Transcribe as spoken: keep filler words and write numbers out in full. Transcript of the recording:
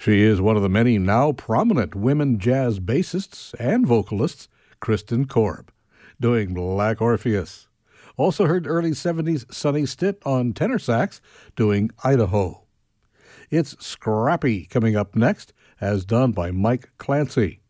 She is one of the many now prominent women jazz bassists and vocalists, Kristen Korb, doing Black Orpheus. Also heard early seventies Sonny Stitt on tenor sax, doing Idaho. It's Scrappy coming up next, as done by Mike Clancy.